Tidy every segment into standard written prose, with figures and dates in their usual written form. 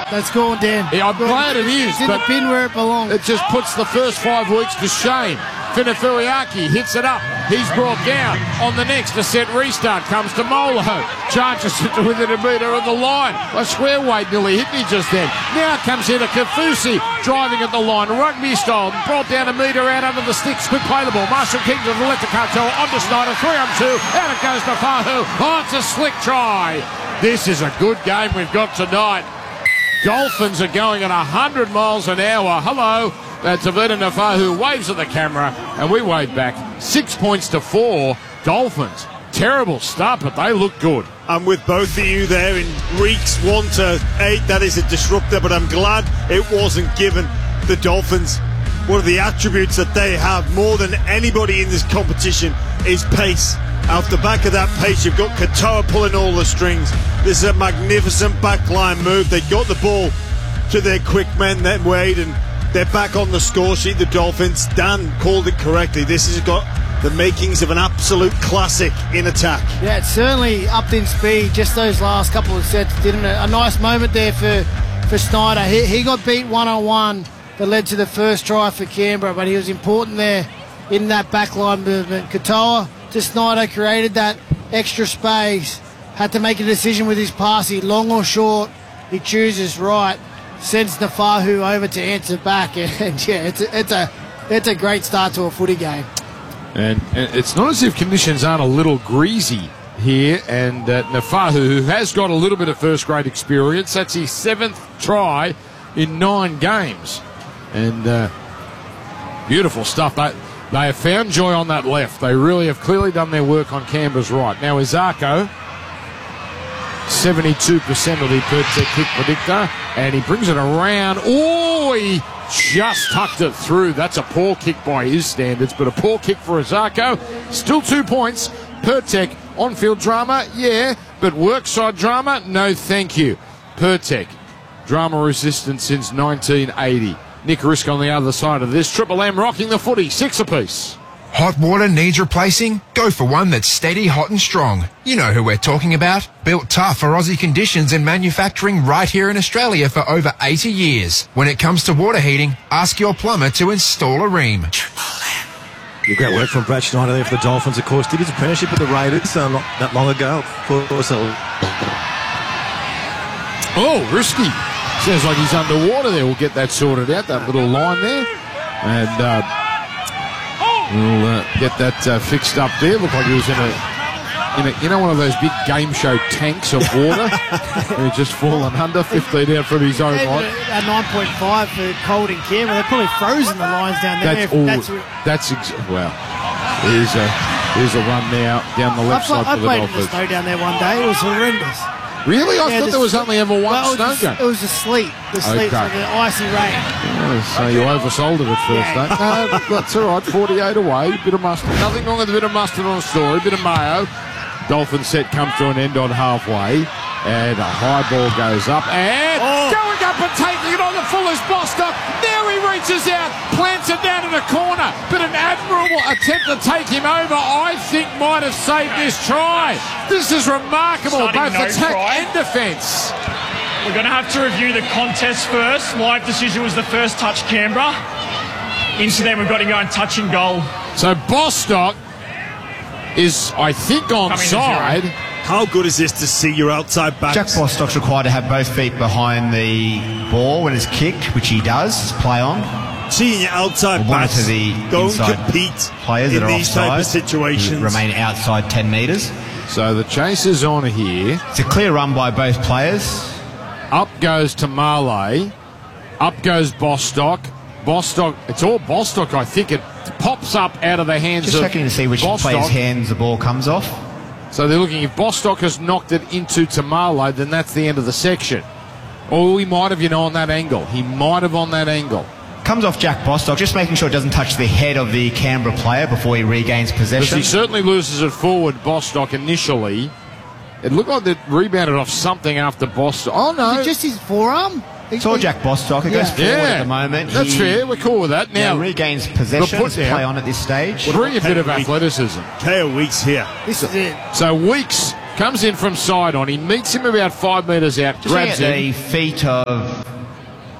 That's gone, Dan. Yeah, I'm glad it is, It's in but the bin where it belongs. it just puts the first 5 weeks to shame. Finafuiaki hits it up. He's brought down on the next ascent restart. Comes to Molo. Charges it to within a metre of the line. A square weight nearly hit me just then. Now comes into Kafusi, driving at the line. Rugby style. Brought down a metre out under the sticks. Quick play the ball. Marshall King to the left of Cartel. On to Snyder. 3-on-2. Out it goes to Fahu. Oh, it's a slick try. This is a good game we've got tonight. Dolphins are going at 100 miles an hour. Hello. Tavita Nafahu waves at the camera, and we wave back. 6 points to 4. Dolphins. Terrible start, but they look good. I'm with both of you there in Reeks 1 to 8. That is a disruptor, but I'm glad it wasn't given. The Dolphins, one of the attributes that they have more than anybody in this competition is pace. Off the back of that pace, you've got Katoa pulling all the strings. This is a magnificent backline move. They got the ball to their quick men, then Wade, and they're back on the score sheet, the Dolphins. Dan called it correctly. This has got the makings of an absolute classic in attack. Yeah, it's certainly upped in speed. Just those last couple of sets, didn't it? A nice moment there for Snyder. He got beat 1-on-1 that led to the first try for Canberra, but he was important there in that backline movement. Katoa to Snyder created that extra space. Had to make a decision with his pass. He long or short. He chooses right. Sends Nafahu over to answer back, and yeah, it's a great start to a footy game. And it's not as if conditions aren't a little greasy here, and Nafahu, who has got a little bit of first grade experience, that's his 7th try in 9 games, and beautiful stuff. They have found joy on that left. They really have clearly done their work on Canberra's right. Now Izako, 72% of the per kick predictor, and he brings it around. Oh, he just tucked it through. That's a poor kick by his standards, but a poor kick for Izako. Still 2 points. Pertek, on-field drama, yeah, but workside drama, no thank you. Pertek, drama resistant since 1980. Nick Risk on the other side of this. Triple M rocking the footy, 6 apiece. Hot water needs replacing? Go for one that's steady, hot and strong. You know who we're talking about. Built tough for Aussie conditions and manufacturing right here in Australia for over 80 years. When it comes to water heating, ask your plumber to install a Ream. Great work from Brad Schneider there for the Dolphins, of course. Did his apprenticeship with the Raiders not that long ago. Of course, Risky. Sounds like he's underwater there. We'll get that sorted out, that little line there. And we'll get that fixed up there. Looked like he was in a one of those big game show tanks of water. He's just fallen under, 15 out from his own line. A 9.5 for cold in Canberra. They're probably frozen the lines down there. Well, here's a run now down the left side for the Dolphins. I played in the snow down there one day. It was horrendous. Really? I thought there was only ever one snow game. It was the sleet. The sleet, so the icy rain. So you oversold it at first, No, that's all right. 48 away. Bit of mustard. Nothing wrong with a bit of mustard on a story. Bit of mayo. Dolphin set comes to an end on halfway. And a high ball goes up. And going up and taking it on the full is Bostock. Now he reaches out. Plants it down in the corner. But an admirable attempt to take him over, I think, might have saved this try. This is remarkable, both attack and defence. We're going to have to review the contest first. Live decision was the first touch, Canberra. Into there, we've got him going touch and goal. So Bostock is, I think, onside. How good is this to see your outside backs? Jack Bostock's required to have both feet behind the ball when it's kicked, which he does, play on. Seeing your outside backs to the go and compete players in that are these offside, type of situations. Remain outside 10 metres. So the chase is on here. It's a clear run by both players. Up goes to Marley. Up goes Bostock. Bostock, it's all Bostock, I think. It pops up out of the hands of Just checking to see which Bostock. player's hands the ball comes off. So they're looking, if Bostock has knocked it into Tamalo, then that's the end of the section. Or he might have, on that angle. He might have on that angle. Comes off Jack Bostock, just making sure it doesn't touch the head of the Canberra player before he regains possession. Because he certainly loses it forward, Bostock, initially. It looked like they rebounded off something after Bostock. Oh, no. Is it just his forearm? It's all Jack Bostock. It goes forward at the moment. That's fair. We're cool with that. Now regains possession. Play on at this stage. Bring a bit of athleticism. Kale Weeks here. This is it. So Weeks comes in from side on. He meets him about 5 metres out. Just grabs him. the feet of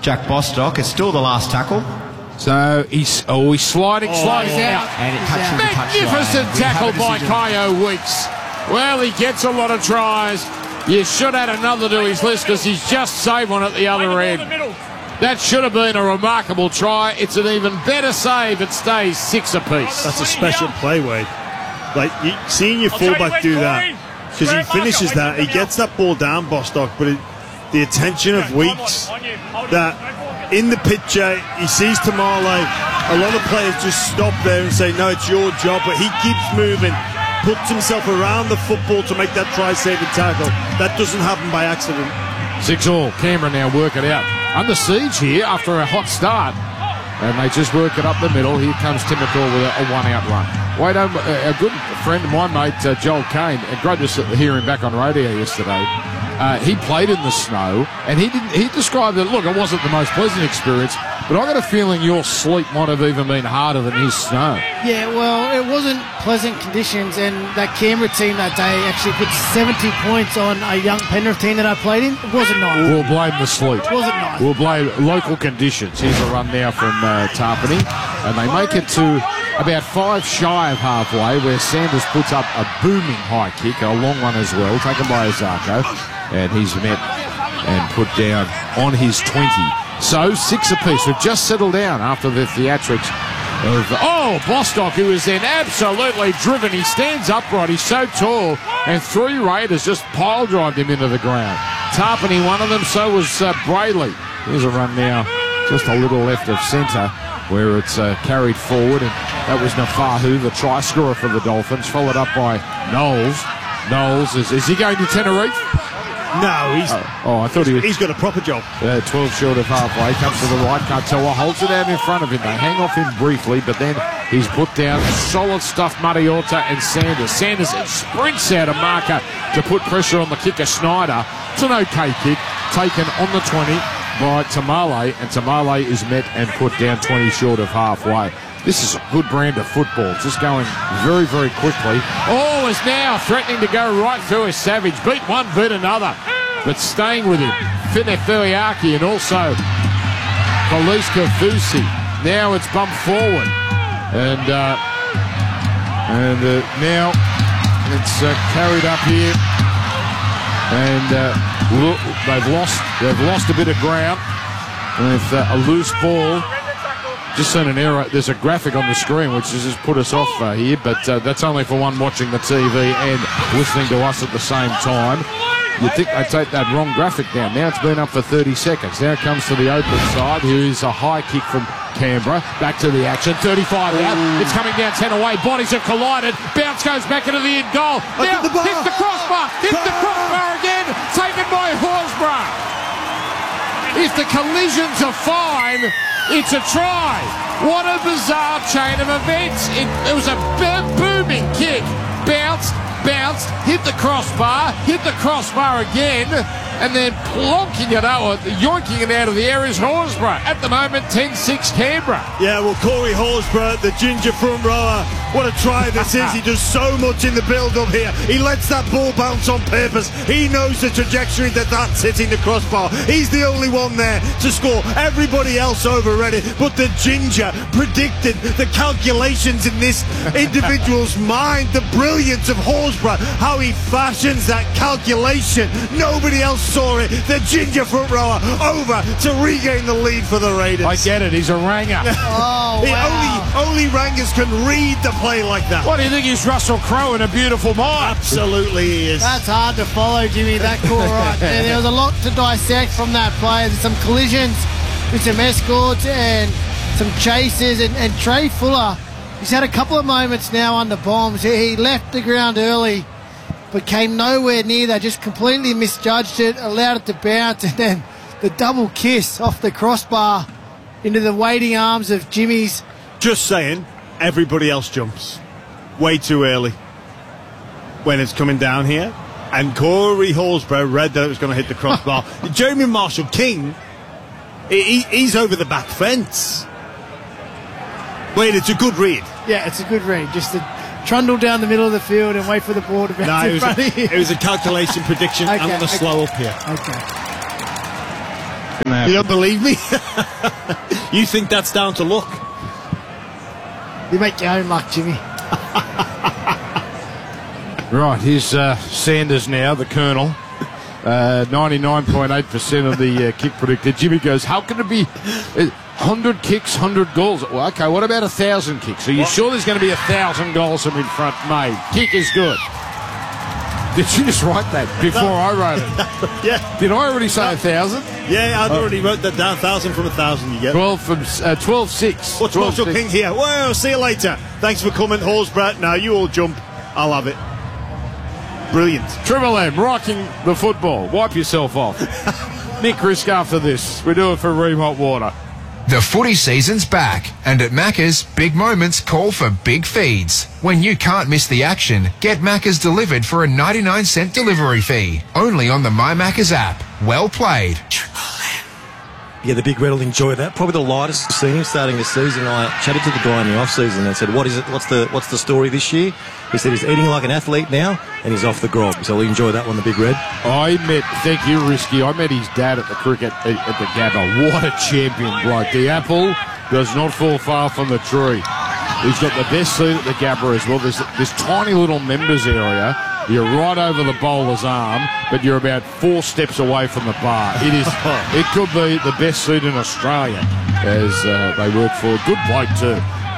Jack Bostock. It's still the last tackle. So he's sliding out. And it touches the touchline. Magnificent tackle by Kyo Weeks. Well, he gets a lot of tries. You should add another to his list because he's just saved one at the other end. That should have been a remarkable try. It's an even better save. It stays 6 apiece. That's a special play, Wade. Like, seeing your fullback do that, because he finishes that, he gets that ball down, Bostock, but the attention of Weeks, that in the picture, he sees Tamale. A lot of players just stop there and say, no, it's your job, but he keeps moving, puts himself around the football to make that try-saving tackle. That doesn't happen by accident. 6-all. Canberra now work it out. Under siege here after a hot start. And they just work it up the middle. Here comes Tim McCall with a one-out run. Wade, a good friend of mine, mate, Joel Kane, great to hear him back on radio yesterday. He played in the snow, and he described it, look, it wasn't the most pleasant experience, but I got a feeling your sleep might have even been harder than his snow. Yeah, well, it wasn't pleasant conditions, and that Canberra team that day actually put 70 points on a young Penrith team that I played in. It wasn't nice. We'll blame the sleep. It wasn't nice. We'll blame local conditions. Here's a run now from Tarpany, and they make it to about 5 shy of halfway, where Sanders puts up a booming high kick, a long one as well, taken by Azarko, and he's met and put down on his 20. So 6 apiece. We've just settled down after the theatrics of Bostock, who is then absolutely driven. He stands upright. He's so tall, and 3 Raiders just pile-drived him into the ground. Tarpany, one of them. So was Brayley. Here's a run now, just a little left of centre, where it's carried forward, and that was Nafahu, the try scorer for the Dolphins, followed up by Knowles. Knowles, is he going to Tenerife? No, I thought he's got a proper job. 12 short of halfway, comes to the right, Kartoa holds it out in front of him. They hang off him briefly, but then he's put down solid stuff, Mariota and Sanders. Sanders sprints out a marker to put pressure on the kicker, Snyder. It's an okay kick, taken on the 20 by Tamale, and Tamale is met and put down 20 short of halfway. This is a good brand of football, just going very, very quickly. Is now threatening to go right through his Savage. Beat one, beat another, but staying with him. Finefeuiaki and also Police Kafusi. Now it's bumped forward, and now it's carried up here, and they've lost a bit of ground with a loose ball. Just seen an error. There's a graphic on the screen which has just put us off here, but that's only for one watching the TV and listening to us at the same time. You'd think they'd take that wrong graphic down. Now it's been up for 30 seconds. Now it comes to the open side. Here is a high kick from Canberra. Back to the action. 35 out. It's coming down 10 away. Bodies have collided. Bounce goes back into the end goal. Now hits the crossbar. Hits the crossbar again. Taken by Horsburgh. If the collisions are fine, it's a try. What a bizarre chain of events. It was a booming kick. Bounced, hit the crossbar again, and then plonking it out, yoinking it out of the air is Horsburgh. At the moment, 10-6 Canberra. Yeah, well, Corey Horsburgh, the ginger front rower, what a try this is. He does so much in the build-up here. He lets that ball bounce on purpose. He knows the trajectory that's hitting the crossbar. He's the only one there to score. Everybody else overread it, but the ginger predicted the calculations in this individual's mind. The brilliance of Horsburgh, how he fashions that calculation. Nobody else saw it. The ginger front rower over to regain the lead for the Raiders. I get it. He's a ranger. Only rangers can read the play like that. What do you think? He's Russell Crowe in A Beautiful Mind? Absolutely he is. That's hard to follow, Jimmy, that call right there. There was a lot to dissect from that play. There's some collisions with some escorts and some chases, and Trey Fuller, he's had a couple of moments now under bombs. He left the ground early, but came nowhere near that, just completely misjudged it, allowed it to bounce, and then the double kiss off the crossbar into the waiting arms of Jimmy's. Just saying, everybody else jumps way too early when it's coming down here, and Corey Horsburgh read that it was going to hit the crossbar. Jeremy Marshall-King, he's over the back fence. Wait, it's a good read. Yeah, it's a good read. Just to trundle down the middle of the field and wait for the ball to bounce in front of you. It was a calculation prediction. I'm going to slow up here. Okay. You don't believe me? You think that's down to luck? You make your own luck, Jimmy. Right, here's Sanders now, the Colonel. 99.8% of the kick predicted. Jimmy goes, how can it be 100 kicks, 100 goals? Well, okay, what about 1,000 kicks? Are you sure there's going to be 1,000 goals from in front made? Kick is good. Did you just write that before I wrote it? Yeah. Did I already say 1,000? Yeah, I'd already wrote that down. 1,000 from 1,000 you get. 12-6. What's Marshall King here? Well, see you later. Thanks for coming, Horsbrat. Now you all jump. I'll have it. Brilliant. Triple M, rocking the football. Wipe yourself off. Nick Risk after this. We do it for Ream Hot Water. The footy season's back, and at Macca's, big moments call for big feeds. When you can't miss the action, get Macca's delivered for a 99-cent delivery fee. Only on the My Macca's app. Well played. Yeah, the Big Red will enjoy that. Probably the lightest I've seen him starting the season. I chatted to the guy in the off-season and said, what is it? What's the story this year? He said he's eating like an athlete now and he's off the grog. So he'll enjoy that one, the Big Red. Thank you, Risky. I met his dad at the cricket at the Gabba. What a champion bloke. The apple does not fall far from the tree. He's got the best seat at the Gabba as well. There's this tiny little members area. You're right over the bowler's arm, but you're about 4 steps away from the bar. It could be the best seat in Australia as they work for a good bloke too.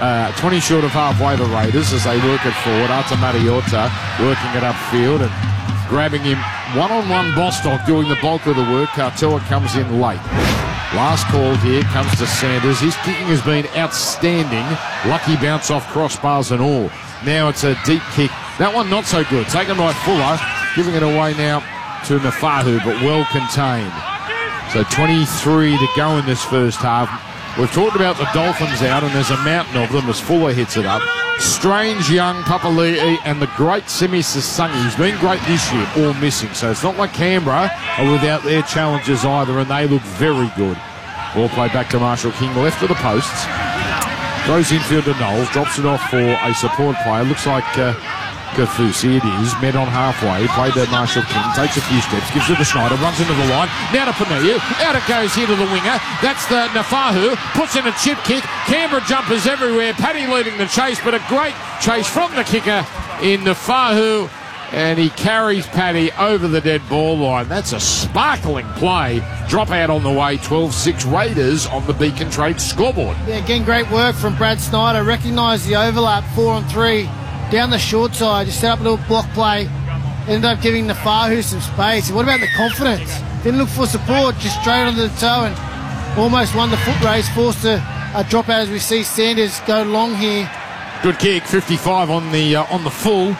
20 short of halfway the Raiders as they work it forward. Arta Mariota working it upfield and grabbing him one-on-one. Bostock doing the bulk of the work. Katoa comes in late. Last call here comes to Sanders. His kicking has been outstanding. Lucky bounce off crossbars and all. Now it's a deep kick. That one not so good. Taken by Fuller. Giving it away now to Nafahu, but well contained. So 23 to go in this first half. We've talked about the Dolphins out, and there's a mountain of them as Fuller hits it up. Strange young Papali'i and the great Semi Sasungi. He's been great this year, all missing. So it's not like Canberra are without their challenges either, and they look very good. Ball played back to Marshall King, left of the posts. Throws infield to Knowles, drops it off for a support player. Looks like Kafusi, it is. Met on halfway, played to Marshall King, takes a few steps, gives it to Schneider, runs into the line. Now to Paniu, out it goes here to the winger. That's the Nafahu, puts in a chip kick. Canberra jumpers everywhere. Paddy leading the chase, but a great chase from the kicker in Nafahu. And he carries Paddy over the dead ball line. That's a sparkling play. Drop out on the way. 12-6 Raiders on the Beacon Trade scoreboard. Yeah, again, great work from Brad Snyder. Recognised the overlap 4-on-3 down the short side. Just set up a little block play. Ended up giving Nafahu some space. And what about the confidence? Didn't look for support, just straight onto the toe and almost won the foot race. Forced a drop out as we see Sanders go long here. Good kick, 55 on the full.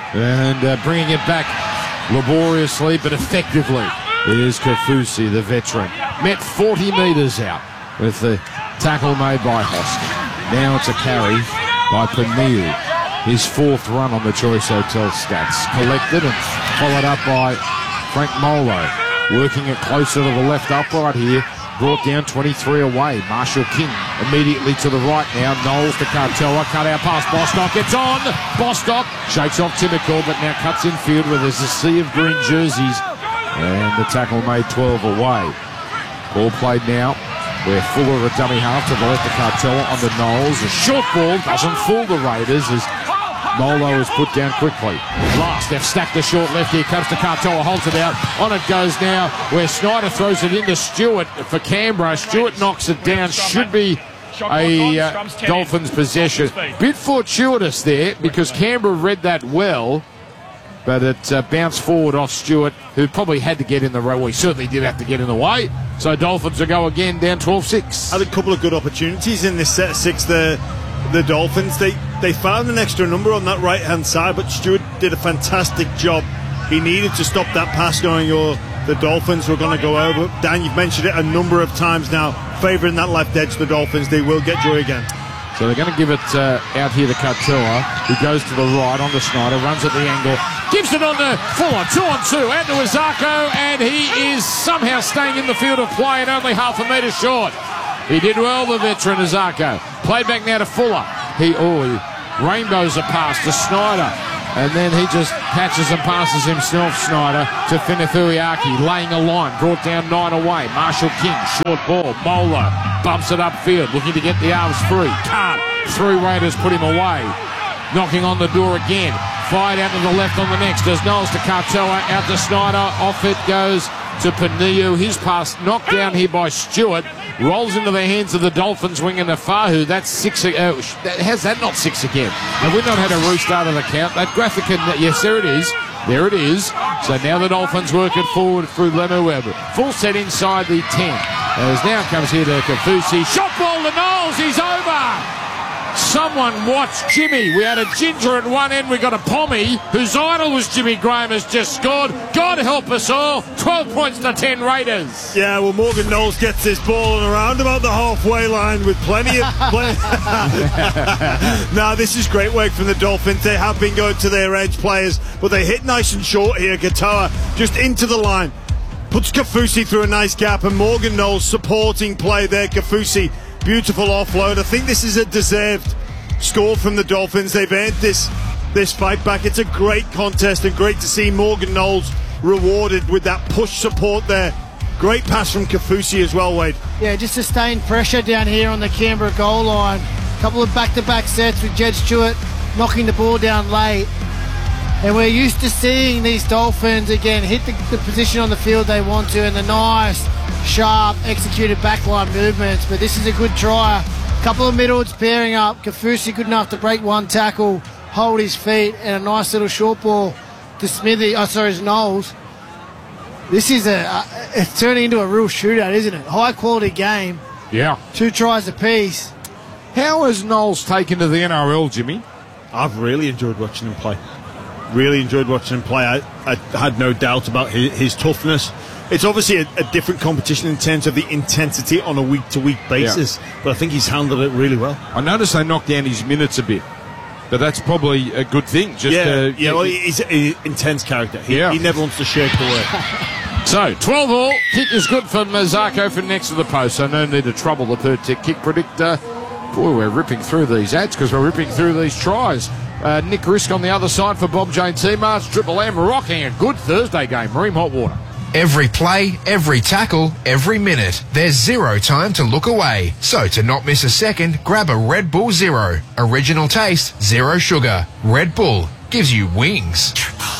And bringing it back laboriously but effectively is Kafusi, the veteran. Met 40 metres out with the tackle made by Hoskin. Now it's a carry by Paniu. His 4th run on the Choice Hotel stats. Collected and followed up by Frank Molo. Working it closer to the left upright here. Brought down 23 away. Marshall King immediately to the right now. Knowles to Katoa. Cut out past Bostock. It's on. Bostock shakes off Timokal, but now cuts in field where there's a sea of green jerseys. And the tackle made 12 away. Ball played now where Fuller a dummy half to the left of Katoa on the Knowles. A short ball doesn't fool the Raiders as Molo is put down quickly. Last, they've stacked the short left. Here comes to Katoa, holds it out. On it goes now, where Snyder throws it into Stewart for Canberra. Stewart knocks it down. Should be a Dolphins possession. Bit fortuitous there because Canberra read that well, but it bounced forward off Stewart, who probably had to get in the way. Well, he certainly did have to get in the way. So Dolphins will go again down 12-6. Had a couple of good opportunities in this set 6. The Dolphins, they found an extra number on that right-hand side, but Stewart did a fantastic job. He needed to stop that pass going, or the Dolphins were going to go over. Dan, you've mentioned it a number of times now, favouring that left edge, the Dolphins. They will get joy again. So they're going to give it out here to Katoa, who goes to the right on to Snyder, runs at the angle, gives it on to Fuller, 2-on-2, out to Azako, and he is somehow staying in the field of play and only half a metre short. He did well, the veteran Azako. Played back now to Fuller. He rainbows a pass to Snyder. And then he just catches and passes himself, Snyder, to Finifuiaki, laying a line, brought down 9 away. Marshall King, short ball. Mola bumps it upfield, looking to get the arms free. Can't. 3 Raiders put him away. Knocking on the door again. Fired out to the left on the next. There's Knowles to Katoa, out to Snyder. Off it goes to Paniu. His pass knocked down here by Stewart. Rolls into the hands of the Dolphins wing and Fahu. That's 6. How's that not 6 again? Have we not had a restart of the count? That graphic, yes, there it is. There it is. So now the Dolphins work it forward through Lemuelu. Full set inside the 10. As now comes here to Kafusi. Shot ball to Knowles. He's over. Someone watch Jimmy. We had a Ginger at one end. We got a Pommy, whose idol was Jimmy Graham, has just scored. God help us all. 12 points to 10 Raiders. Yeah, well, Morgan Knowles gets this ball and around about the halfway line with plenty of... Now, this is great work from the Dolphins. They have been going to their edge players, but they hit nice and short here. Katoa just into the line. Puts Kafusi through a nice gap, and Morgan Knowles supporting play there. Kafusi, beautiful offload. I think this is a deserved score from the Dolphins. They've earned this fight back. It's a great contest and great to see Morgan Knowles rewarded with that push support there. Great pass from Kafusi as well, Wade. Yeah, just sustained pressure down here on the Canberra goal line. A couple of back-to-back sets with Jed Stewart knocking the ball down late. And we're used to seeing these Dolphins, again, hit the position on the field they want to, and the nice, sharp, executed backline movements. But this is a good try. A couple of middles pairing up. Kafusi good enough to break one tackle, hold his feet, and a nice little short ball to Knowles. This is it's turning into a real shootout, isn't it? High quality game. Yeah. 2 tries apiece. How has Knowles taken to the NRL, Jimmy? I've really enjoyed watching him play. Really enjoyed watching him play. I had no doubt about his toughness. It's obviously a different competition in terms of the intensity on a week-to-week basis, but I think he's handled it really well. I noticed they knocked down his minutes a bit, but that's probably a good thing. Well, he's an intense character. He never wants to shirk the work. So, 12 all. Kick is good for Mazzarco for next to the post, so no need to trouble the third kick predictor. Boy, we're ripping through these ads because we're ripping through these tries. Nick Risk on the other side for Bob Jane Seamarch. Triple M rocking a good Thursday game. Ream Hot Water. Every play, every tackle, every minute. There's zero time to look away. So to not miss a second, grab a Red Bull Zero. Original taste, zero sugar. Red Bull gives you wings.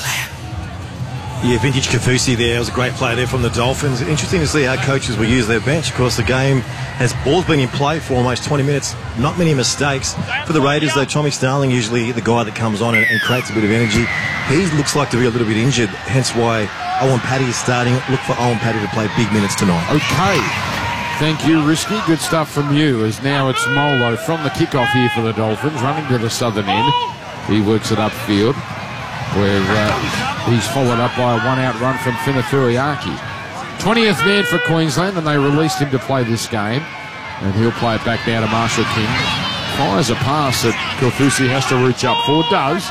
Yeah, vintage Kafusi there. It was a great play there from the Dolphins. Interesting to see how coaches will use their bench. Of course, the game has balls been in play for almost 20 minutes. Not many mistakes. For the Raiders, though, Tommy Starling usually the guy that comes on and creates a bit of energy. He looks like to be a little bit injured, hence why Owen Paddy is starting. Look for Owen Paddy to play big minutes tonight. Okay. Thank you, Risky. Good stuff from you. As now it's Molo from the kickoff here for the Dolphins, running to the southern end. He works it upfield, where he's followed up by a one-out run from Finifuiaki. 20th man for Queensland, and they released him to play this game. And he'll play it back now to Marshall King. Fires a pass that Kafusi has to reach up for. Does.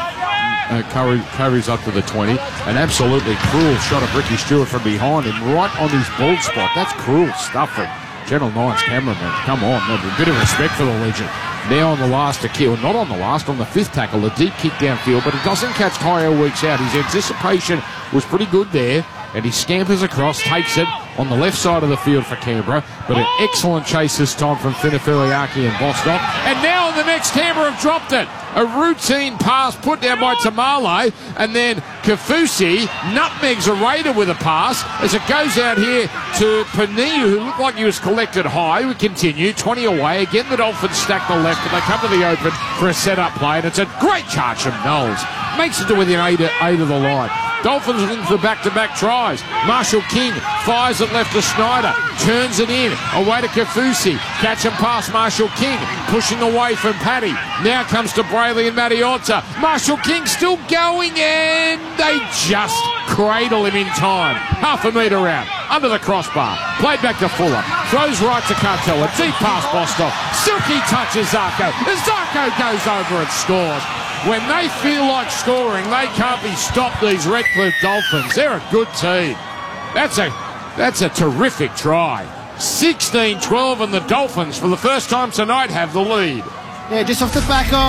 Curry's up to the 20. An absolutely cruel shot of Ricky Stewart from behind him, right on his bald spot. That's cruel stuff from Channel 9's cameraman. Come on, a bit of respect for the legend. Now on the last to kill, not on the last, on the 5th tackle, a deep kick downfield, but it doesn't catch Kyle Weeks out. His anticipation was pretty good there, and he scampers across, takes it on the left side of the field for Canberra, but an excellent chase this time from Finifuiaki and Bostock. And now on the next, Canberra have dropped it. A routine pass put down by Tamale, and then Kafusi nutmegs a Raider with a pass as it goes out here to Paniu, who looked like he was collected high. We continue, 20 away. Again, the Dolphins stack the left, but they come to the open for a set-up play, and it's a great charge from Knowles. Makes it to within 8 of the line. Dolphins looking for back-to-back tries. Marshall King fires it left to Snyder, turns it in, away to Kafusi. Catch and pass Marshall King, pushing away from Paddy. Now comes to Brayley and Mariota. Marshall King still going, and they just cradle him in time. Half a metre out, under the crossbar. Played back to Fuller, throws right to Cartella. Deep pass Bostock. Silky touches Zarko. As Zarko goes over and scores. When they feel like scoring, they can't be stopped, these Redcliffe Dolphins. They're a good team. That's a terrific try. 16-12, and the Dolphins, for the first time tonight, have the lead. Yeah, just off the back of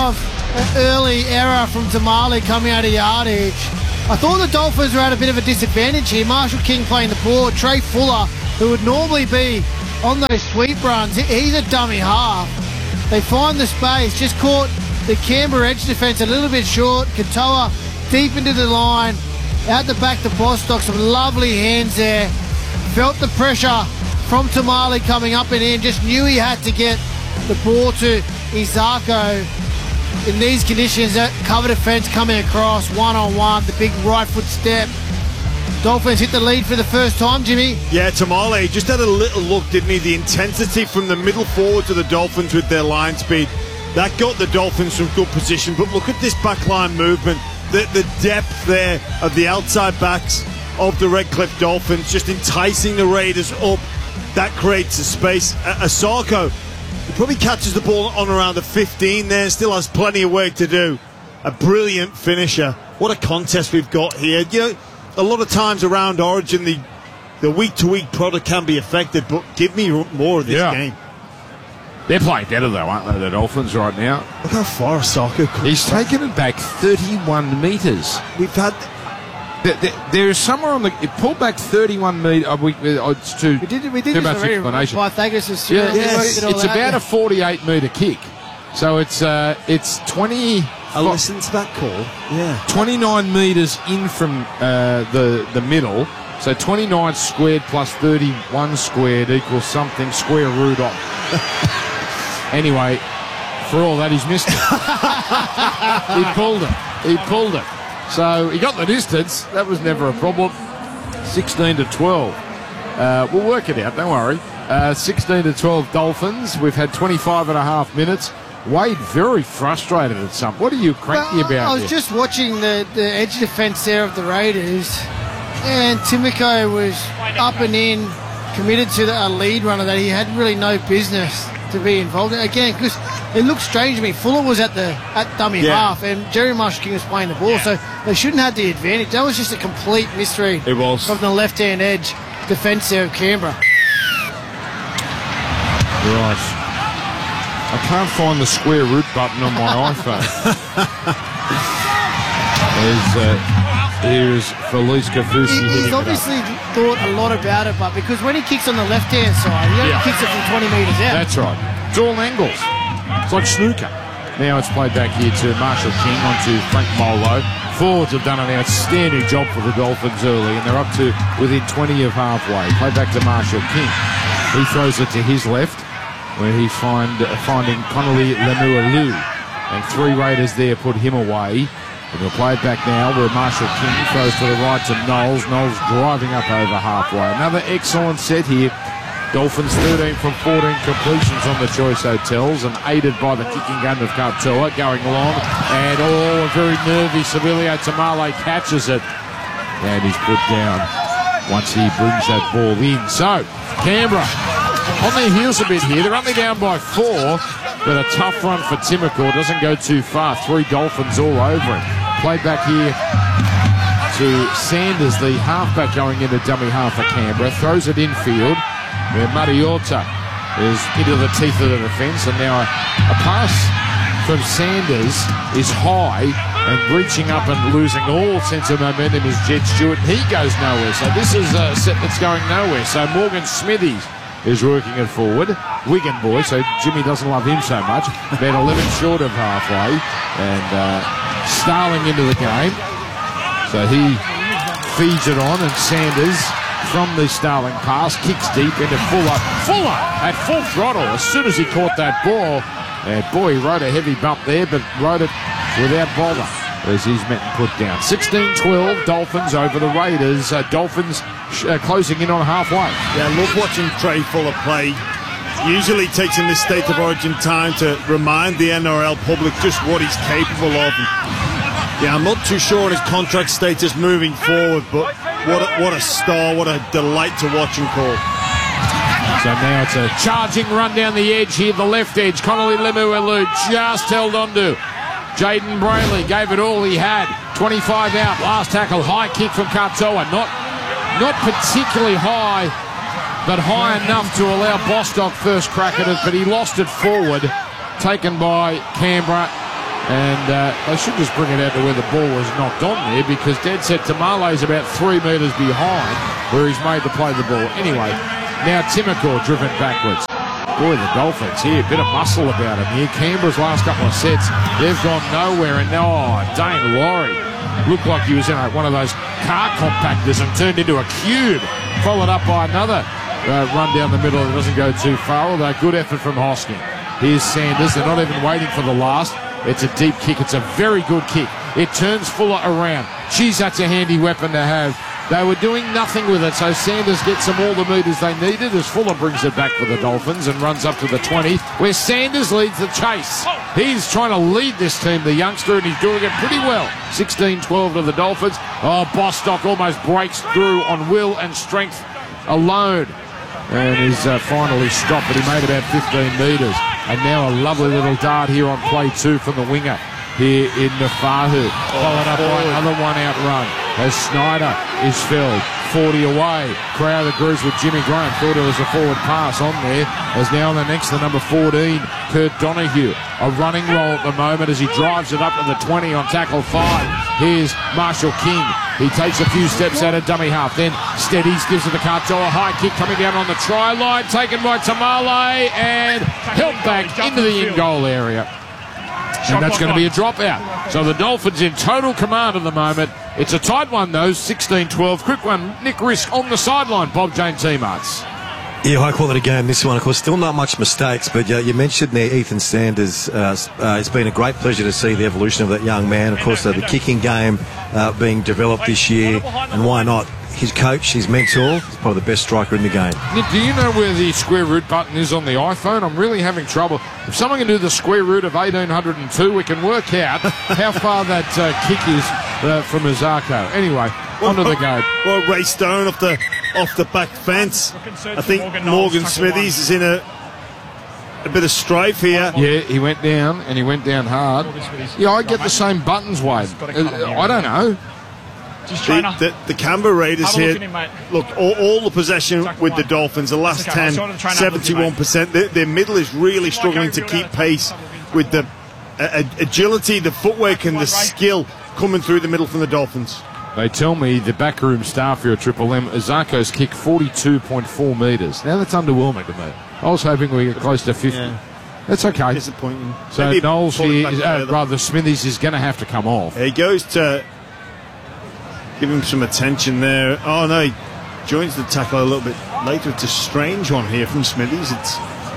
early error from Tamale coming out of yardage. I thought the Dolphins were at a bit of a disadvantage here. Marshall King playing the ball. Trey Fuller, who would normally be on those sweep runs, he's a dummy half. They find the space, just caught the Canberra edge defence a little bit short. Katoa deep into the line, out the back to Bostock, some lovely hands there. Felt the pressure from Tamale coming up and in, just knew he had to get the ball to Isako. In these conditions, that cover defence coming across, one-on-one, the big right foot step. Dolphins hit the lead for the first time, Jimmy. Yeah, Tamale just had a little look, didn't he? The intensity from the middle forward to the Dolphins with their line speed, that got the Dolphins from good position. But look at this backline movement, the depth there of the outside backs of the Redcliffe Dolphins, just enticing the Raiders up. That creates a space. Asako, he probably catches the ball on around the 15 there, still has plenty of work to do. A brilliant finisher. What a contest we've got here. You know, a lot of times around Origin, the week-to-week product can be affected, but give me more of this game. They're playing better, though, aren't they, the Dolphins, right now? Look how far Asako could. He's taken it back 31 metres. We've had... There is somewhere on the... It pulled back 31 metres. It's too... We did too this much already. explanation. Pythagoras It's about a 48-metre kick. So it's 20... I listened to that call. Yeah. 29 metres in from the middle. So 29 squared plus 31 squared equals something square root of. Anyway, for all that, he's missed it. He pulled it. So he got the distance. That was never a problem. 16 to 12. We'll work it out, don't worry. 16 to 12 Dolphins. We've had 25 and a half minutes. Wade very frustrated at some. What are you cranky about? I was just watching the edge defence there of the Raiders, and Timoko was up and in, committed to a lead runner that he had really no business to be involved in. Again, because it looked strange to me. Fuller was at dummy half, and Jerry Marshall King was playing the ball, so they shouldn't have the advantage. That was just a complete misread. It was from the left-hand edge defence there of Canberra. Right. I can't find the square root button on my iPhone. Here's Felice Kafusi. He's obviously thought a lot about it, but because when he kicks on the left-hand side, he only kicks it from 20 metres out. That's right. It's all angles. It's like snooker. Now it's played back here to Marshall King onto Frank Molo. Forwards have done an outstanding job for the Dolphins early, and they're up to within 20 of halfway. Play back to Marshall King. He throws it to his left, where he's finding Connolly Lemuelu, and three Raiders there put him away. And we'll play it back now where Marshall King throws to the right to Knowles. Knowles driving up over halfway. Another excellent set here. Dolphins 13 from 14 completions on the Choice Hotels, and aided by the kicking gun of Katoa going along. And a very nervy Sibilio Tamale catches it. And he's put down once he brings that ball in. So, Canberra on their heels a bit here. They're only down by 4, but a tough run for Timoko. Doesn't go too far. 3 Dolphins all over him. Played back here to Sanders, the halfback going into dummy half for Canberra. Throws it infield, where Mariota is into the teeth of the defence. And now a pass from Sanders is high, and reaching up and losing all sense of momentum is Jed Stewart. He goes nowhere. So this is a set that's going nowhere. So Morgan Smithies is working it forward. Wigan boy, so Jimmy doesn't love him so much. About 11 short of halfway. And Starling into the game. So he feeds it on, and Sanders from the Starling pass kicks deep into Fuller. Fuller at full throttle as soon as he caught that ball. And boy, he rode a heavy bump there, but rode it without bother as he's met and put down. 16-12, Dolphins over the Raiders. Dolphins closing in on halfway. Yeah, love watching Trey Fuller play. Usually takes him this State of Origin time to remind the NRL public just what he's capable of. Yeah, I'm not too sure on his contract status moving forward, but what a star, what a delight to watch and call. So now it's a charging run down the edge here, the left edge. Connolly Lemuelu just held on to. Jaden Brayley gave it all he had. 25 out, last tackle, high kick from Katoa. Not particularly high, but high enough to allow Bostock first crack at it, but he lost it forward. Taken by Canberra, And they should just bring it out to where the ball was knocked on there, because dead set Tamale's about 3 metres behind where he's made to play the ball. Anyway, now Timokor driven backwards. Boy, the Dolphins here, a bit of muscle about him here. Canberra's last couple of sets, they've gone nowhere. And Dane Laurie looked like he was in one of those car compactors and turned into a cube, followed up by another run down the middle that doesn't go too far, although good effort from Hosking. Here's Sanders. They're not even waiting for the last. It's a deep kick. It's a very good kick. It turns Fuller around. Geez, that's a handy weapon to have. They were doing nothing with it, so Sanders gets them all the metres they needed as Fuller brings it back for the Dolphins and runs up to the 20, where Sanders leads the chase. He's trying to lead this team, the youngster, and he's doing it pretty well. 16-12 to the Dolphins. Bostock almost breaks through on will and strength alone, and is finally stopped, but he made about 15 metres. And now a lovely little dart here on play 2 from the winger here in Nafahu. Followed up by another one-out run as Snyder is filled. 40 away. Crowd agrees with Jimmy Graham. Thought it was a forward pass on there. As now on the next, the number 14, Kurt Donahue. A running roll at the moment as he drives it up to the 20 on tackle 5. Here's Marshall King. He takes a few steps out of dummy half, then steadies, gives it to Katoa. High kick coming down on the try line, taken by Tamale and helped back into the in-goal area. And that's going to be a dropout. So the Dolphins in total command at the moment. It's a tight one, though, 16-12. Quick one, Nick Risk on the sideline, Bob Jane T-Marts. Yeah, high-quality game, this one. Of course, still not much mistakes, but you mentioned there Ethan Sanders. It's been a great pleasure to see the evolution of that young man. Of course, the kicking game being developed this year, and why not? His coach, his mentor, is probably the best striker in the game. Nick, do you know where the square root button is on the iPhone? I'm really having trouble. If someone can do the square root of 1802, we can work out how far that kick is from Izako. Anyway, onto the go. Well, Ray Stone off the back fence. I think Morgan Smithies is in a bit of strife here. Yeah, he went down, and he went down hard. Yeah, I get the same buttons, Wade. I don't know. The Canberra Raiders here, look, all the possession with the Dolphins, the last 10, 71%. Their middle is really struggling to keep pace with the agility, the footwork and the skill coming through the middle from the Dolphins. They tell me the backroom staff here at Triple M, Izako's kicked 42.4 metres. Now that's underwhelming to me. I was hoping we get close to 50. Yeah. That's okay. Disappointing. So Knowles here, rather Smithies, is going to have to come off. He goes to give him some attention there. Oh no, he joins the tackle a little bit later. It's a strange one here from Smithies. It's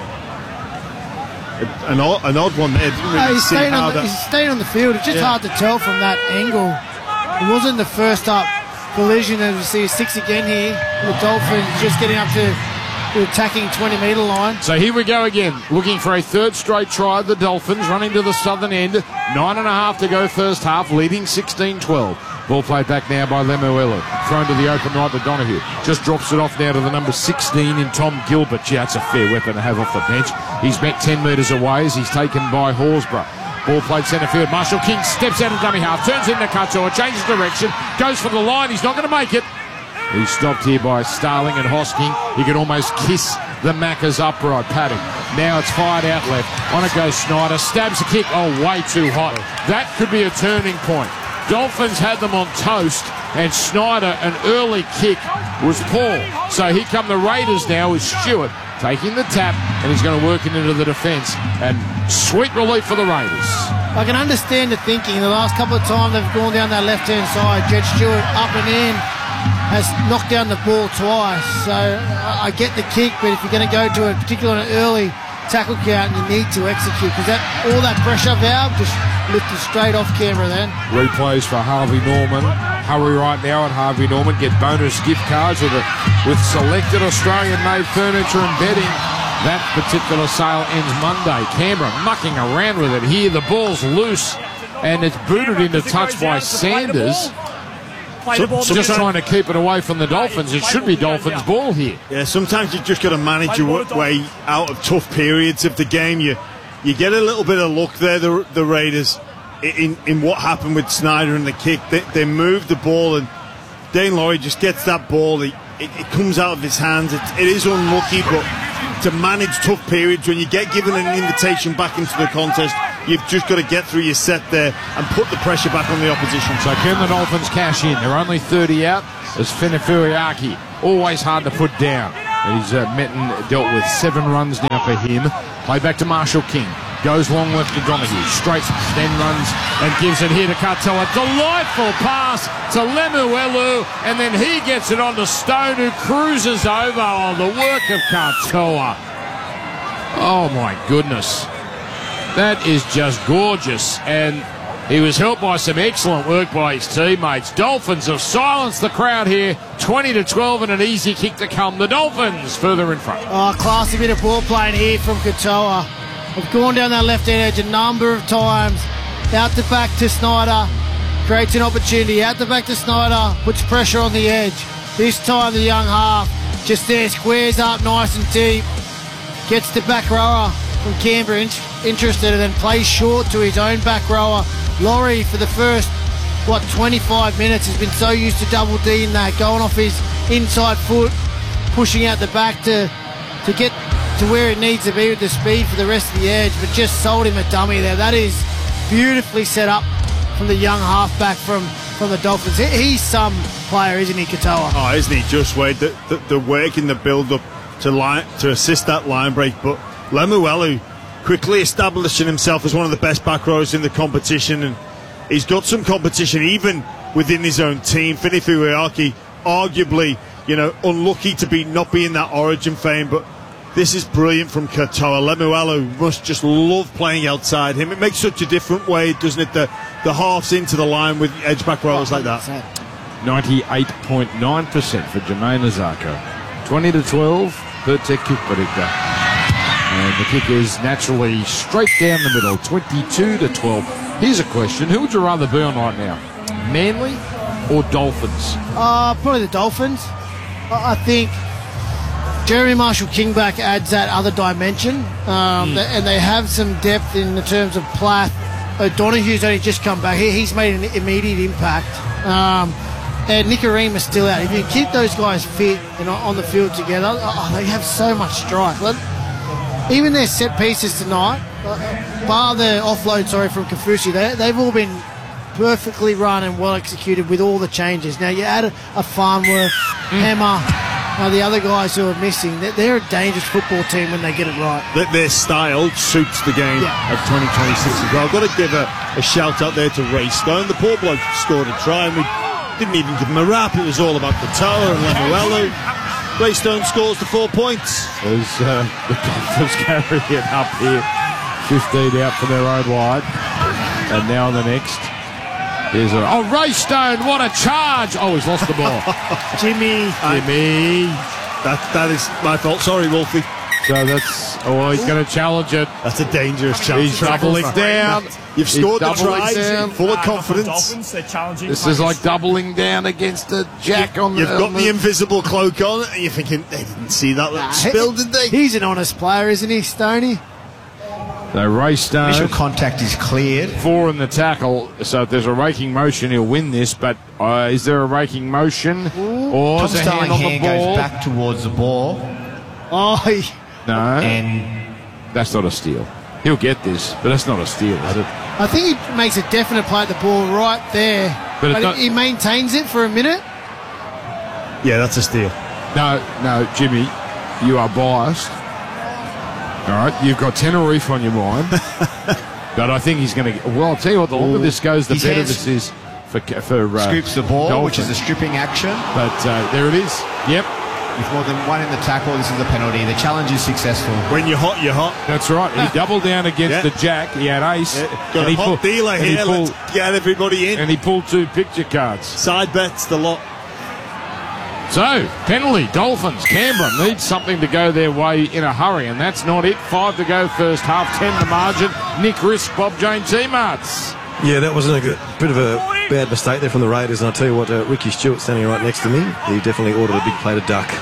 an odd one there. Didn't really he's staying on the field. It's just hard to tell from that angle. It wasn't the first up collision, as we see 6 again here. The Dolphins just getting up to the attacking 20-metre line. So here we go again, looking for a third straight try. The Dolphins running to the southern end. 9.5 to go first half, leading 16-12. Ball played back now by Lemuelu. Thrown to the open right to Donahue. Just drops it off now to the number 16 in Tom Gilbert. Yeah, that's a fair weapon to have off the bench. He's met 10 metres away as he's taken by Horsburgh. Ball played centre field. Marshall King steps out of dummy half, turns into Katoa, changes direction, goes for the line. He's not going to make it. He's stopped here by Starling and Hosking. He can almost kiss the Maccas upright padding. Now it's fired out left. On it goes Snyder. Stabs a kick. Oh, way too hot. That could be a turning point. Dolphins had them on toast, and Snyder, an early kick, was poor. So here come the Raiders now with Stewart taking the tap, and he's going to work it into the defence. And sweet relief for the Raiders. I can understand the thinking. The last couple of times they've gone down that left-hand side, Jed Stewart up and in, has knocked down the ball twice. So I get the kick, but if you're going to go to a particularly early tackle count, you need to execute, because all that pressure valve just lifted straight off Canberra then. Replays for Harvey Norman. Hurry right now at Harvey Norman. Get bonus gift cards with selected Australian-made furniture and bedding. That particular sale ends Monday. Canberra mucking around with it here. The ball's loose, and it's booted into touch by Sanders. Just trying to keep it away from the Dolphins. It should be Dolphins' ball here. Yeah, sometimes you've just got to manage your way out of tough periods of the game. You get a little bit of luck there, the Raiders, in what happened with Snyder and the kick. They moved the ball, and Dane Laurie just gets that ball. It comes out of his hands. It is unlucky, but to manage tough periods when you get given an invitation back into the contest, You've just got to get through your set there and put the pressure back on the opposition. So can the Dolphins cash in? They're only 30 out. As Finifuiaki, always hard to put down. And he's met and dealt with 7 runs now for him. Play back to Marshall King. Goes long left to Donahue. Straight, then runs and gives it here to Katoa. Delightful pass to Lemuelu. And then he gets it on to Stone, who cruises over. Oh, the work of Katoa. Oh, my goodness. That is just gorgeous. And he was helped by some excellent work by his teammates. Dolphins have silenced the crowd here. 20-12 and an easy kick to come. The Dolphins further in front. Oh, classy bit of ball playing here from Katoa. I've gone down that left-hand edge a number of times. Out the back to Snyder. Creates an opportunity. Out the back to Snyder. Puts pressure on the edge. This time the young half just there. Squares up nice and deep. Gets the back rower from Canberra interested, and then plays short to his own back rower. Laurie, for the first 25 minutes, has been so used to double D in that, going off his inside foot, pushing out the back to get to where it needs to be with the speed for the rest of the edge, but just sold him a dummy there. That is beautifully set up from the young halfback from the Dolphins. He's some player, isn't he, Katoa? Oh, isn't he just, Wade? The work in the build-up to assist that line break, but Lemuelu quickly establishing himself as one of the best back rows in the competition, and he's got some competition even within his own team. Finifuiaki, arguably, unlucky to not be in that Origin fame, but this is brilliant from Katoa. Lemuelu must just love playing outside him. It makes such a different way, doesn't it? The halves into the line with edge back rows like that. 98.9% for Jermaine Azarko. 20-12, per tech kick predictor. And the kick is naturally straight down the middle, 22-12. Here's a question. Who would you rather be on right now? Manly or Dolphins? Probably the Dolphins. I think Jeremy Marshall-King back adds that other dimension. And they have some depth in the terms of Plath. Donahue's only just come back. He's made an immediate impact. And Nicarima's still out. If you keep those guys fit and on the field together, they have so much strike. Even their set pieces tonight, bar the offload, from Kafusi, they've all been perfectly run and well executed with all the changes. Now you add a Farnworth, Hammer, the other guys who are missing. They're a dangerous football team when they get it right. Their style suits the game of 2026 as well. I've got to give a shout out there to Ray Stone. The poor bloke scored a try and we didn't even give him a rap. It was all about Katoa and Lemuelu. Ray Stone scores the 4 points. As the Dolphins carry it up here. 15 out for their own wide. And now on the next. Here's Ray Stone, what a charge. Oh, he's lost the ball. Jimmy. That is my fault. Sorry, Wolfie. So that's, he's going to challenge it. That's a dangerous challenge. He's doubling down. You've scored the try, full of confidence. This is like doubling down against a jack on the... You've got the invisible cloak on, and you're thinking, they didn't see that little spill, did they? He's an honest player, isn't he, Stoney? So Ray Stone... Initial contact is cleared. 4 in the tackle, so if there's a raking motion, he'll win this, but is there a raking motion? Or Tom is a Starling hand on the hand ball? goes back towards the ball. No, and that's not a steal. He'll get this, but that's not a steal, is it? I think he makes a definite play at the ball right there. But he maintains it for a minute. Yeah, that's a steal. No, Jimmy, you are biased. All right, you've got Tenerife on your mind. But I think he's going to... Well, I'll tell you what, the longer this goes, the better this is for scoops the ball, Dolphins. which is a stripping action. But there it is. Yep. With more than one in the tackle, this is a penalty. The challenge is successful. When you're hot, you're hot. That's right. He doubled down against the jack. He had ace. Got a hot dealer here. Let's get everybody in. And he pulled 2 picture cards. Side bets, the lot. So, penalty, Dolphins. Canberra needs something to go their way in a hurry, and that's not it. 5 to go first half, 10 the margin. Nick Risk, Bob Jane T-Marts. Yeah, that was a bit of a bad mistake there from the Raiders, and I'll tell you what, Ricky Stewart standing right next to me, he definitely ordered a big plate of duck.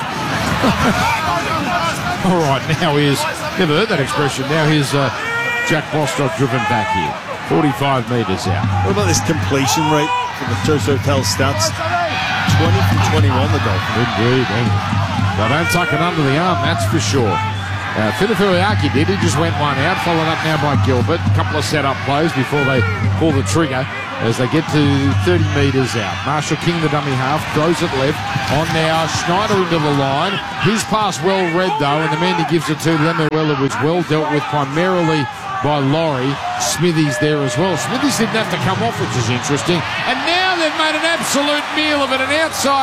All right, now here's, never heard that expression, now here's Jack Bostock driven back here. 45 metres out. What about this completion rate for the Toast Hotel stats? 20 from 21, the Dolphins. Indeed. They don't tuck it under the arm, that's for sure. Finafiliaki did. He just went one out, followed up now by Gilbert. A couple of set-up plays before they pull the trigger as they get to 30 metres out. Marshall King, the dummy half, throws it left. On now, Schneider into the line. His pass well read, though, and the man he gives it to, Lemuela, was well dealt with primarily by Laurie. Smithies there as well. Smithies didn't have to come off, which is interesting. And now they've made an absolute meal of it. An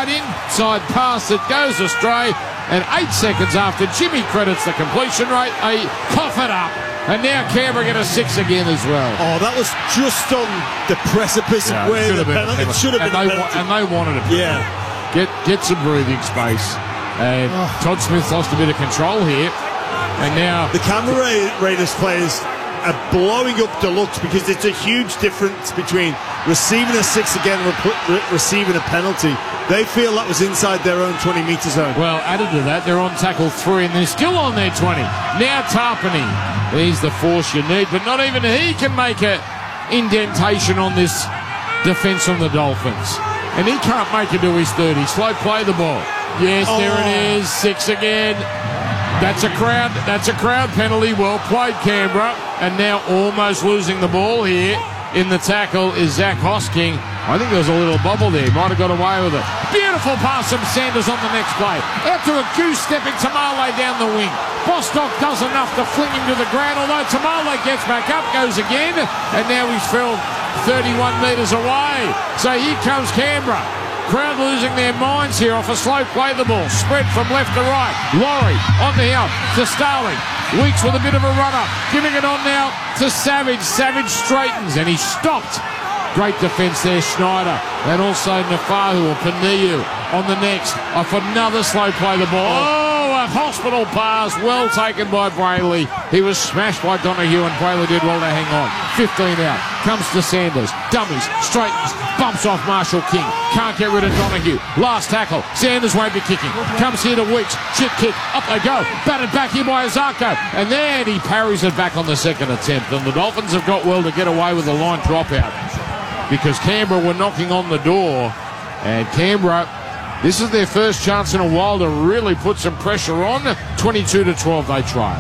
inside pass that goes astray. And 8 seconds after, Jimmy credits the completion rate. They cough it up. And now Canberra get a 6 again as well. Oh, that was just on the precipice of where the penalty. It should have been a penalty. And they wanted it. Yeah. Get some breathing space. And Todd Smith lost a bit of control here. And now the Canberra Raiders players are blowing up deluxe because it's a huge difference between receiving a 6 again and receiving a penalty. They feel that was inside their own 20-metre zone. Well, added to that, they're on tackle 3 and they're still on their 20. Now Tarpany, he's the force you need, but not even he can make an indentation on this defence from the Dolphins. And he can't make it to his 30. Slow play the ball. Yes, there it is. 6 again. That's a crowd penalty. Well played, Canberra. And now almost losing the ball here in the tackle is Zach Hosking. I think there was a little bobble there. He might have got away with it. Beautiful pass from Sanders on the next play. Out to a goose-stepping Tamale down the wing. Bostock does enough to fling him to the ground, although Tamale gets back up, goes again, and now he's filled 31 metres away. So here comes Canberra. Crowd losing their minds here off a slow play the ball. Spread from left to right. Laurie on the out to Starling. Weeks with a bit of a run-up. Giving it on now to Savage. Savage straightens and he stopped. Great defence there, Schneider. And also Nafahu or Paniu on the next. Off another slow play the ball. Oh, a hospital pass. Well taken by Brayley. He was smashed by Donahue and Brayley did well to hang on. 15 out. Comes to Sanders. Dummies. Straightens. Bumps off Marshall King. Can't get rid of Donahue. Last tackle. Sanders won't be kicking. Comes here to Weeks. Chip kick. Up they go. Batted back here by Azarko. And then he parries it back on the second attempt. And the Dolphins have got well to get away with the line dropout, because Canberra were knocking on the door. And Canberra, this is their first chance in a while to really put some pressure on. 22-12 they try.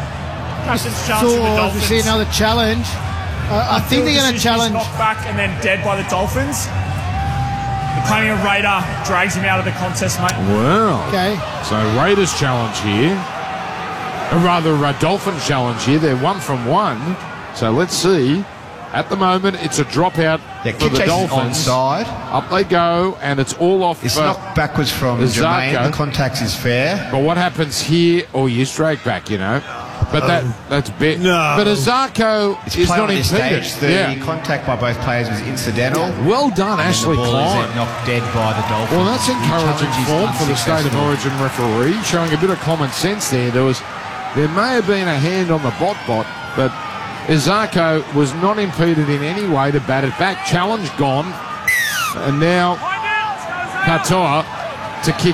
So we see another challenge. I think they're going to challenge. Knocked back and then dead by the Dolphins. They're claiming a Raider drags him out of the contest, mate. Wow. Okay. So Raiders challenge here. Or rather, a Dolphins challenge here. They're 1 from 1. So let's see. At the moment, it's a dropout for the Dolphins. Onside. Up they go, and it's all off. It's knocked backwards from Jermaine. The contact is fair. But what happens here? Oh, you straight back, you know. But that's bit. No. But Azarko is not impeded. The contact by both players was incidental. Well done, Ashley Klein. Knocked dead by the Dolphins. Well, that's encouraging form for the State of Origin referee, showing a bit of common sense there. There may have been a hand on the bot, but Azarko was not impeded in any way to bat it back. Challenge gone. And now Katoa to kick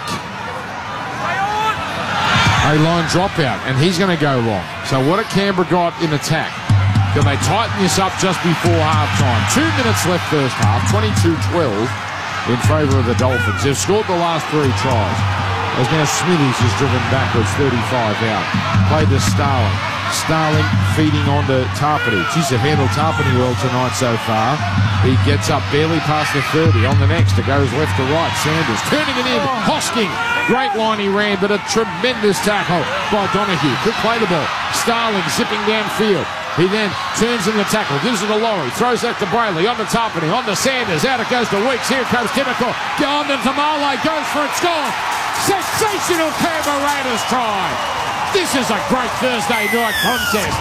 a line dropout. And he's going to go long. So what have Canberra got in attack? Can they tighten this up just before half-time? 2 minutes left first half. 22-12 in favour of the Dolphins. They've scored the last 3 tries. As now Smithies is driven backwards, 35 out. Played to Starling. Starling feeding onto Tarpany. Geez, they've handled Tarpany well tonight so far. He gets up barely past the 30. On the next, it goes left to right. Sanders turning it in. Hosking. Great line he ran, but a tremendous tackle by Donahue. Quick play the ball. Starling zipping downfield. He then turns in the tackle, gives it to Laurie, throws that to Brayley, on to Tarpany, on to Sanders, out it goes to Weeks, here comes Timoko, on to Tamale, goes for it, score! Sensational Canberra Raiders try! This is a great Thursday night contest.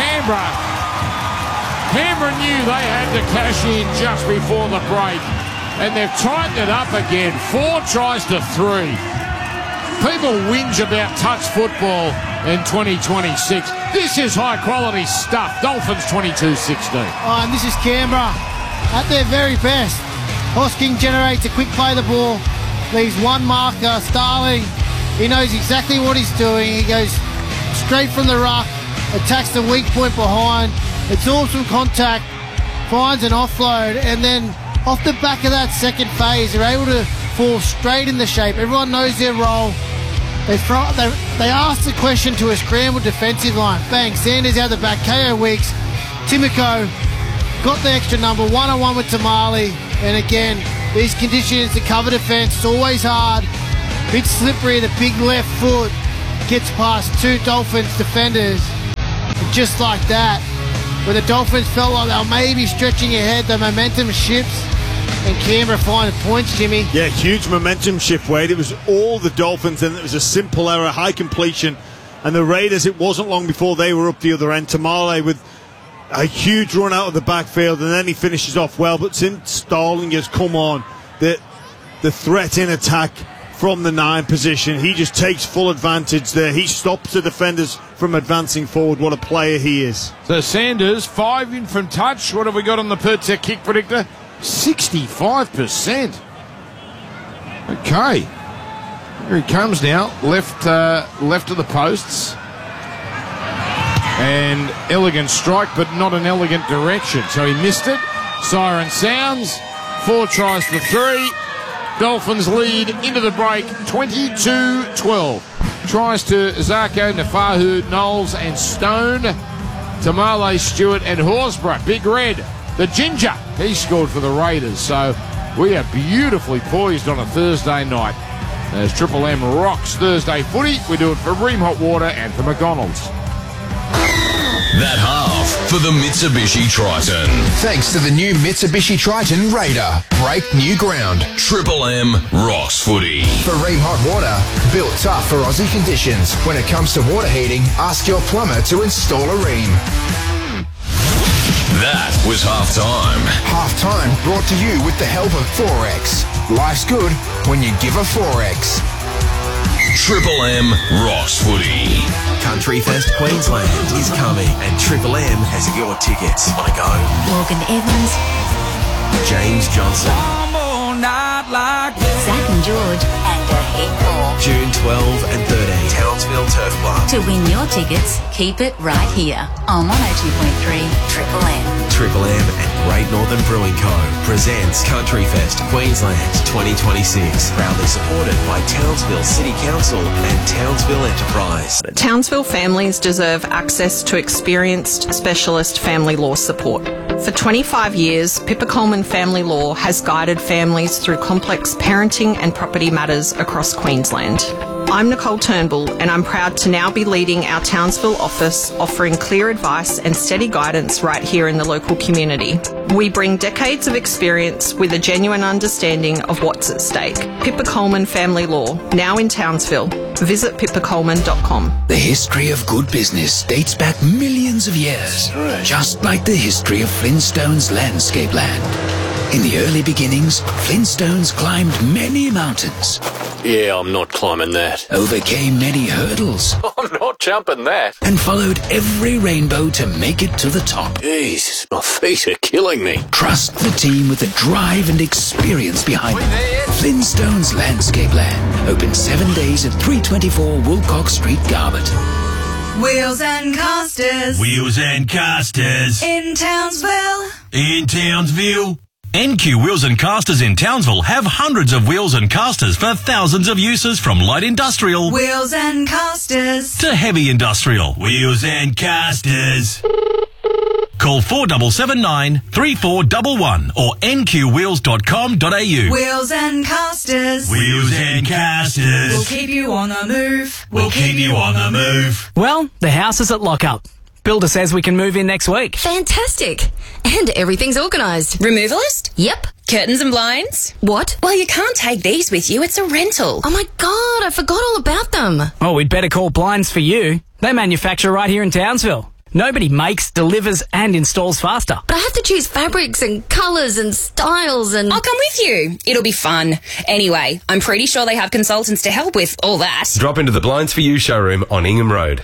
Canberra knew they had to cash in just before the break, and they've tightened it up again, 4 tries to 3. People whinge about touch football in 2026. This is high-quality stuff. Dolphins 22-16. Oh, and this is Canberra at their very best. Hosking generates a quick play the ball. Leaves one marker, Starling. He knows exactly what he's doing. He goes straight from the ruck, attacks the weak point behind, absorbs some contact, finds an offload, and then off the back of that second phase, they're able to fall straight in the shape. Everyone knows their role. They asked the question to a scrambled defensive line. Bang, Sanders out the back, KO Weeks, Timoko got the extra number, 1-on-1 with Tamale. And again, these conditions, the cover defence, it's always hard. Bit slippery, the big left foot gets past two Dolphins defenders. And just like that, when the Dolphins felt like they were maybe stretching ahead, the momentum shifts and Canberra find points, Jimmy. Yeah, huge momentum shift, Wade. It was all the Dolphins and it was a simple error, high completion. And the Raiders, it wasn't long before they were up the other end. Tamale with a huge run out of the backfield and then he finishes off well. But since Starling has come on, the threat in attack from the 9 position, he just takes full advantage there. He stops the defenders from advancing forward. What a player he is. So Sanders, 5 in from touch. What have we got on the per tech kick predictor? 65%. Okay. Here he comes now. Left of the posts. And elegant strike, but not an elegant direction. So he missed it. Siren sounds. 4 tries to 3. Dolphins lead into the break, 22-12. Tries to Zarko, Nafahu, Knowles and Stone. Tamale, Stewart and Horsburgh. Big Red, the Ginger, he scored for the Raiders. So we are beautifully poised on a Thursday night. As Triple M rocks Thursday footy, we do it for Ream Hot Water and for McDonald's. That half for the Mitsubishi Triton. Thanks to the new Mitsubishi Triton Raider. Break new ground. Triple M rocks footy. For Ream Hot Water, built tough for Aussie conditions. When it comes to water heating, ask your plumber to install a Ream. That was halftime. Halftime brought to you with the help of Forex. Life's good when you give a Forex. Triple M rocks footy. Country Fest Queensland is coming and Triple M has your tickets. On a go. Morgan Evans. James Johnson. Zach and George. And a heap more. June 12 and 13. Townsville Turf Club. To win your tickets, keep it right here on 102.3 Triple M. Triple M and Great Northern Brewing Co. presents Country Fest Queensland 2026. Proudly supported by Townsville City Council and Townsville Enterprise. Townsville families deserve access to experienced specialist family law support. For 25 years, Pippa Coleman Family Law has guided families through complex parenting and property matters across Queensland. I'm Nicole Turnbull and I'm proud to now be leading our Townsville office, offering clear advice and steady guidance right here in the local community. We bring decades of experience with a genuine understanding of what's at stake. Pippa Coleman Family Law, now in Townsville. Visit pippacoleman.com. The history of good business dates back millions of years, just like the history of Flintstone's landscape land. In the early beginnings, Flintstones climbed many mountains. Yeah, I'm not climbing that. Overcame many hurdles. I'm not jumping that. And followed every rainbow to make it to the top. Jesus, my feet are killing me. Trust the team with the drive and experience behind them. Flintstones Landscape Land. Open 7 days at 324 Woolcock Street, Garbutt. Wheels and casters. Wheels and casters. In Townsville. In Townsville. NQ Wheels and Casters in Townsville have hundreds of wheels and casters for thousands of uses, from light industrial wheels and casters to heavy industrial wheels and casters. Call 4779 3411 or nqwheels.com.au. Wheels and casters. Wheels and casters. We'll keep you on the move. We'll keep you on the move. Well, the house is at lockup. Builder says we can move in next week. Fantastic. And everything's organised. Removalist? Yep. Curtains and blinds? What? Well, you can't take these with you. It's a rental. Oh my God, I forgot all about them. Oh, we'd better call Blinds for You. They manufacture right here in Townsville. Nobody makes, delivers and installs faster. But I have to choose fabrics and colours and styles and... I'll come with you. It'll be fun. Anyway, I'm pretty sure they have consultants to help with all that. Drop into the Blinds for You showroom on Ingham Road.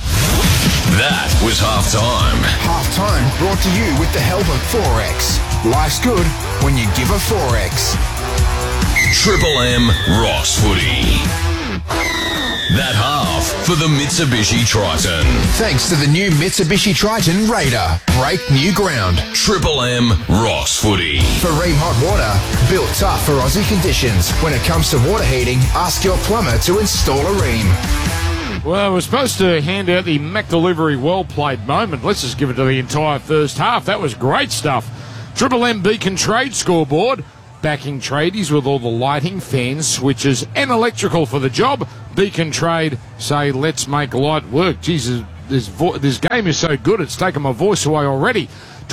That was halftime. Halftime brought to you with the help of Forex. Life's good when you give a Forex. Triple M rocks footy. That half for the Mitsubishi Triton. Thanks to the new Mitsubishi Triton Raider. Break new ground. Triple M Ross Footy. For Ream Hot Water, built tough for Aussie conditions. When it comes to water heating, ask your plumber to install a Ream. Well, we're supposed to hand out the Mac Delivery well-played moment. Let's just give it to the entire first half. That was great stuff. Triple M Beacon Trade scoreboard. Backing tradies with all the lighting, fans, switches and electrical for the job. Beacon Trade say, let's make light work. Jesus, this game is so good, it's taken my voice away already.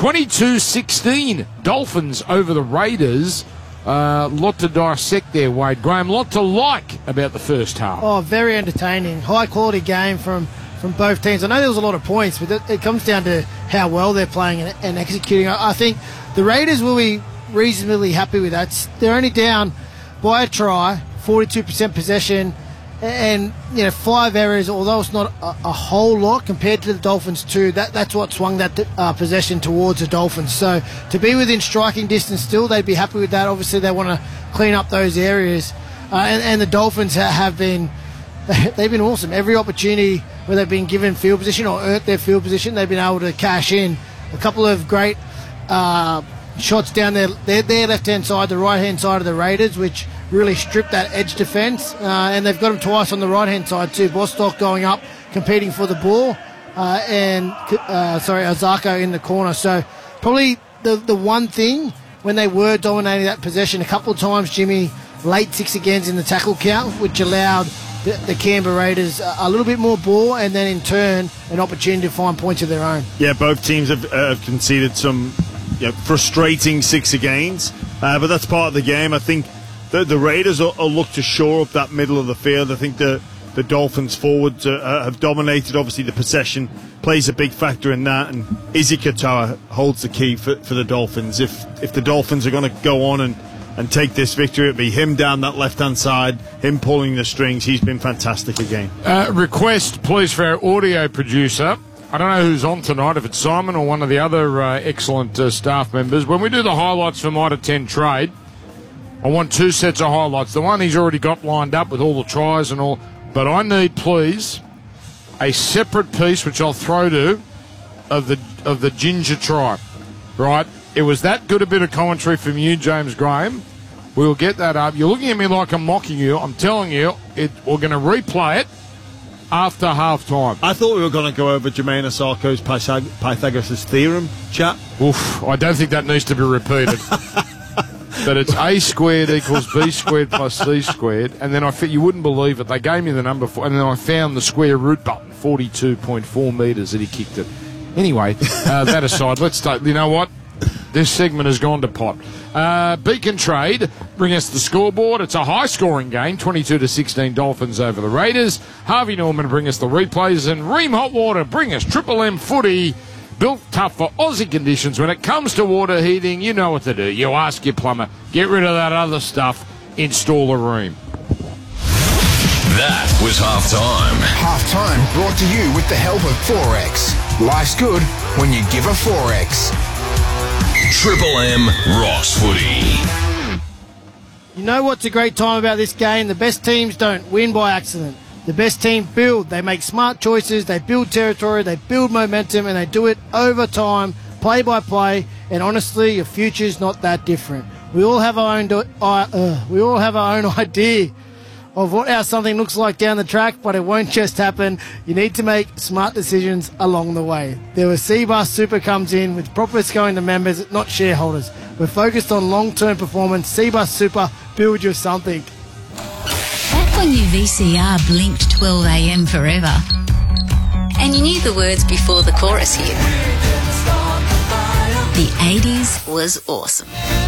22-16, Dolphins over the Raiders. Lot to dissect there, Wade Graham. Lot to like about the first half. Oh, very entertaining. High-quality game from both teams. I know there was a lot of points, but it comes down to how well they're playing and executing. I think the Raiders will be reasonably happy with that. They're only down by a try, 42% possession, and 5 errors. Although it's not a whole lot compared to the Dolphins too, that's what swung that possession towards the Dolphins. So to be within striking distance still, they'd be happy with that. Obviously they want to clean up those areas, and the Dolphins have been awesome. Every opportunity where they've been given field position or earned their field position, they've been able to cash in. A couple of great shots down their left-hand side, the right-hand side of the Raiders, which really stripped that edge defence. And they've got them twice on the right-hand side too. Bostock going up, competing for the ball, and Ozako in the corner. So probably the one thing when they were dominating that possession, a couple of times, Jimmy, late 6 agains in the tackle count, which allowed the Canberra Raiders a little bit more ball and then in turn an opportunity to find points of their own. Yeah, both teams have conceded some frustrating 6 agains, but that's part of the game. I think the Raiders will look to shore up that middle of the field. I think the Dolphins forwards have dominated. Obviously the possession plays a big factor in that, and Izzy Katoa holds the key for the Dolphins. If the Dolphins are going to go on and take this victory, it'll be him down that left-hand side, him pulling the strings. He's been fantastic again. Request, please, for our audio producer. I don't know who's on tonight, if it's Simon or one of the other excellent staff members. When we do the highlights for Mitre 10 Trade, I want 2 sets of highlights. The one he's already got lined up with all the tries and all. But I need, please, a separate piece, which I'll throw to, of the Ginger try. Right? It was that good a bit of commentary from you, James Graham. We'll get that up. You're looking at me like I'm mocking you. I'm telling you, we're going to replay it after half-time. I thought we were going to go over Jermaine Osarko's Pythagoras' theorem, chat. Oof, I don't think that needs to be repeated. But it's A squared equals B squared plus C squared, and then you wouldn't believe it, they gave me the number 4, and then I found the square root button, 42.4 metres that he kicked it. Anyway, that aside, let's start. You know what? This segment has gone to pot. Beacon Trade bring us the scoreboard. It's a high-scoring game, 22-16 Dolphins over the Raiders. Harvey Norman bring us the replays, and Ream Hot Water bring us Triple M Footy. Built tough for Aussie conditions. When it comes to water heating, you know what to do. You ask your plumber. Get rid of that other stuff. Install a Ream. That was halftime. Halftime brought to you with the help of Forex. Life's good when you give a Forex. Triple M Ross Footy. You know what's a great time about this game? The best teams don't win by accident. The best team build. They make smart choices, they build territory, they build momentum, and they do it over time, play by play, and honestly, your future's not that different. We all have our own idea of how something looks like down the track, but it won't just happen. You need to make smart decisions along the way. There was CBus Super comes in with profits going to members, not shareholders. We're focused on long-term performance. CBus Super, build you something. Back when your VCR blinked 12 a.m. forever, and you knew the words before the chorus hit. The 80s was awesome.